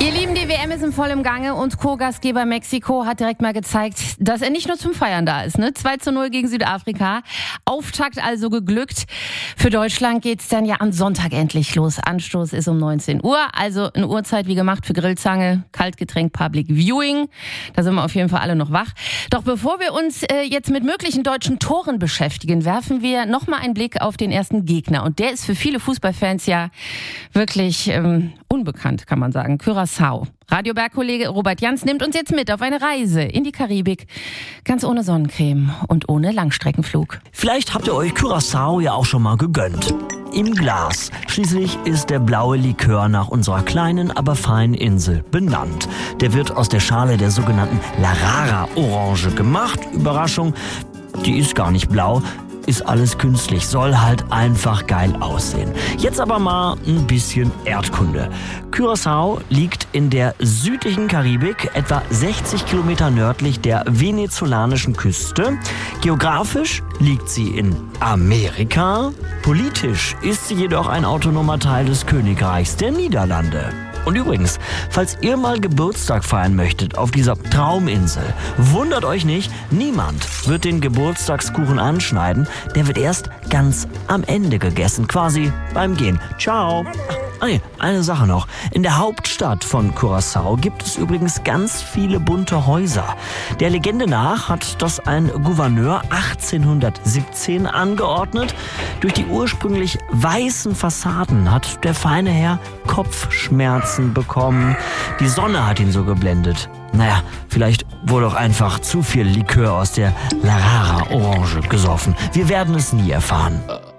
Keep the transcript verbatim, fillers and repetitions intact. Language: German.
Ihr Lieben, die W M ist in vollem Gange und Co-Gastgeber Mexiko hat direkt mal gezeigt, dass er nicht nur zum Feiern da ist. Ne? zwei zu null gegen Südafrika. Auftakt also geglückt. Für Deutschland geht's dann ja am Sonntag endlich los. Anstoß ist um neunzehn Uhr, also eine Uhrzeit wie gemacht für Grillzange, Kaltgetränk, Public Viewing. Da sind wir auf jeden Fall alle noch wach. Doch bevor wir uns äh, jetzt mit möglichen deutschen Toren beschäftigen, werfen wir nochmal einen Blick auf den ersten Gegner. Und der ist für viele Fußballfans ja wirklich ähm, unbekannt, kann man sagen. Curaçao. Radioberg-Kollege Robert Jans nimmt uns jetzt mit auf eine Reise in die Karibik. Ganz ohne Sonnencreme und ohne Langstreckenflug. Vielleicht habt ihr euch Curaçao ja auch schon mal gegönnt. Im Glas. Schließlich ist der blaue Likör nach unserer kleinen, aber feinen Insel benannt. Der wird aus der Schale der sogenannten Larara-Orange gemacht. Überraschung, die ist gar nicht blau. Ist alles künstlich, soll halt einfach geil aussehen. Jetzt aber mal ein bisschen Erdkunde. Curaçao liegt in der südlichen Karibik, etwa sechzig Kilometer nördlich der venezolanischen Küste. Geografisch liegt sie in Amerika. Politisch ist sie jedoch ein autonomer Teil des Königreichs der Niederlande. Und übrigens, falls ihr mal Geburtstag feiern möchtet auf dieser Trauminsel, wundert euch nicht, niemand wird den Geburtstagskuchen anschneiden. Der wird erst ganz am Ende gegessen, quasi beim Gehen. Ciao. Ach, nee, eine Sache noch. In der Hauptstadt von Curaçao gibt es übrigens ganz viele bunte Häuser. Der Legende nach hat das ein Gouverneur achtzehnhundertsiebzehn angeordnet. Durch die ursprünglich weißen Fassaden hat der feine Herr Kopfschmerzen bekommen. Die Sonne hat ihn so geblendet. Naja, vielleicht wurde auch einfach zu viel Likör aus der Larara-Orange gesoffen. Wir werden es nie erfahren.